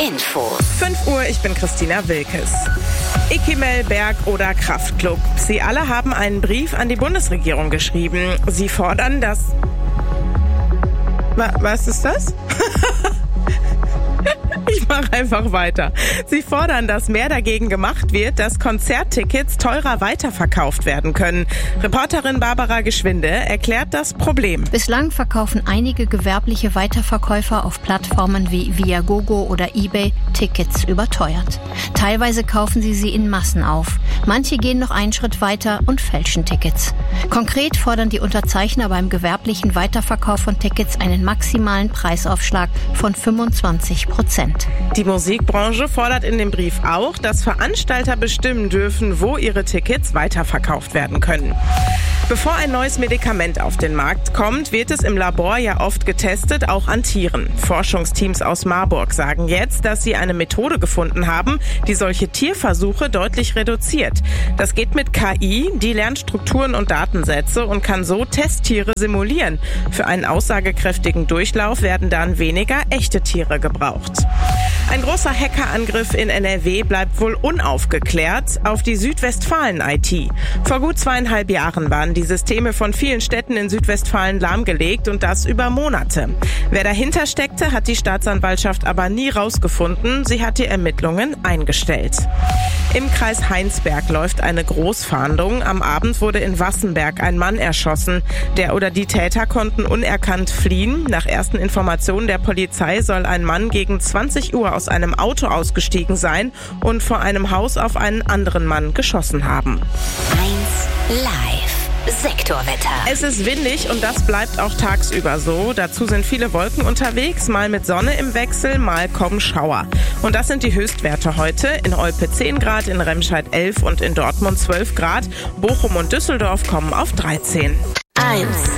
Info. 5 Uhr, ich bin Christina Wilkes. Ikimel, Berg oder Kraftklub. Sie alle haben einen Brief an die Bundesregierung geschrieben. Sie fordern, dass... Was ist das? Ich mache einfach weiter. Sie fordern, dass mehr dagegen gemacht wird, dass Konzerttickets teurer weiterverkauft werden können. Reporterin Barbara Geschwinde erklärt das Problem. Bislang verkaufen einige gewerbliche Weiterverkäufer auf Plattformen wie Viagogo oder eBay Tickets überteuert. Teilweise kaufen sie in Massen auf. Manche gehen noch einen Schritt weiter und fälschen Tickets. Konkret fordern die Unterzeichner beim gewerblichen Weiterverkauf von Tickets einen maximalen Preisaufschlag von 25%. Die Musikbranche fordert in dem Brief auch, dass Veranstalter bestimmen dürfen, wo ihre Tickets weiterverkauft werden können. Bevor ein neues Medikament auf den Markt kommt, wird es im Labor ja oft getestet, auch an Tieren. Forschungsteams aus Marburg sagen jetzt, dass sie eine Methode gefunden haben, die solche Tierversuche deutlich reduziert. Das geht mit KI, die lernt Strukturen und Datensätze und kann so Testtiere simulieren. Für einen aussagekräftigen Durchlauf werden dann weniger echte Tiere gebraucht. Ein großer Hackerangriff in NRW bleibt wohl unaufgeklärt auf die Südwestfalen-IT. Vor gut 2,5 Jahren waren die Systeme von vielen Städten in Südwestfalen lahmgelegt und das über Monate. Wer dahinter steckte, hat die Staatsanwaltschaft aber nie rausgefunden. Sie hat die Ermittlungen eingestellt. Im Kreis Heinsberg läuft eine Großfahndung. Am Abend wurde in Wassenberg ein Mann erschossen. Der oder die Täter konnten unerkannt fliehen. Nach ersten Informationen der Polizei soll ein Mann gegen 20 Uhr aus einem Auto ausgestiegen sein und vor einem Haus auf einen anderen Mann geschossen haben. 1 Live. Sektorwetter. Es ist windig und das bleibt auch tagsüber so. Dazu sind viele Wolken unterwegs, mal mit Sonne im Wechsel, mal kommen Schauer. Und das sind die Höchstwerte heute. In Olpe 10 Grad, in Remscheid 11 und in Dortmund 12 Grad. Bochum und Düsseldorf kommen auf 13. 1